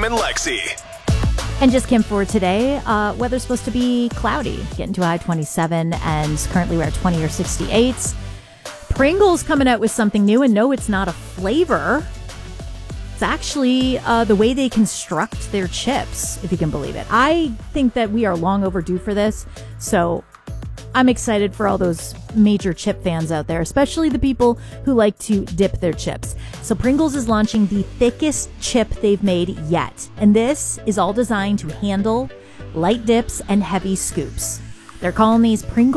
and Lexi. And just Kim for today. Weather's supposed to be cloudy, getting to a high 27, and currently we're at 20 or 68. Pringles coming out with something new, and no, it's not a flavor. It's actually the way they construct their chips, if you can believe it. I think that we are long overdue for this, so I'm excited for all those major chip fans out there, especially the people who like to dip their chips. So Pringles is launching the thickest chip they've made yet, and this is all designed to handle light dips and heavy scoops. They're calling these Pringles